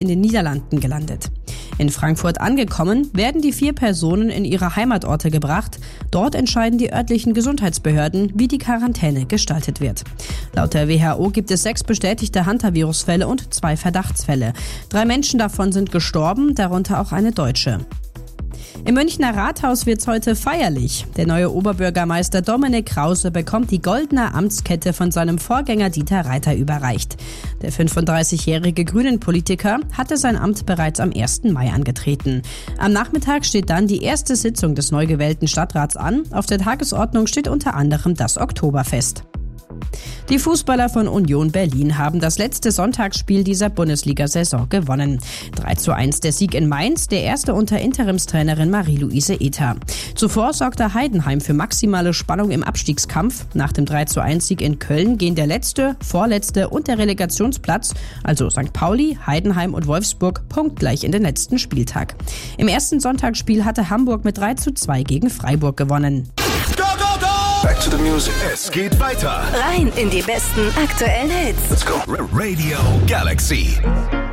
in den Niederlanden gelandet. In Frankfurt angekommen, werden die 4 Personen in ihre Heimatorte gebracht. Dort entscheiden die örtlichen Gesundheitsbehörden, wie die Quarantäne gestaltet wird. Laut der WHO gibt es 6 bestätigte Hantavirus-Fälle und 2 Verdachtsfälle. 3 Menschen davon sind gestorben, darunter auch eine Deutsche. Im Münchner Rathaus wird's heute feierlich. Der neue Oberbürgermeister Dominik Krause bekommt die goldene Amtskette von seinem Vorgänger Dieter Reiter überreicht. Der 35-jährige Grünen-Politiker hatte sein Amt bereits am 1. Mai angetreten. Am Nachmittag steht dann die erste Sitzung des neu gewählten Stadtrats an. Auf der Tagesordnung steht unter anderem das Oktoberfest. Die Fußballer von Union Berlin haben das letzte Sonntagsspiel dieser Bundesliga-Saison gewonnen. 3:1 der Sieg in Mainz, der erste unter Interimstrainerin Marie-Louise Ether. Zuvor sorgte Heidenheim für maximale Spannung im Abstiegskampf. Nach dem 3:1 in Köln gehen der letzte, vorletzte und der Relegationsplatz, also St. Pauli, Heidenheim und Wolfsburg, punktgleich in den letzten Spieltag. Im ersten Sonntagsspiel hatte Hamburg mit 3:2 gegen Freiburg gewonnen. Back to the music. Es geht weiter. Rein in die besten aktuellen Hits. Let's go. Radio Galaxy.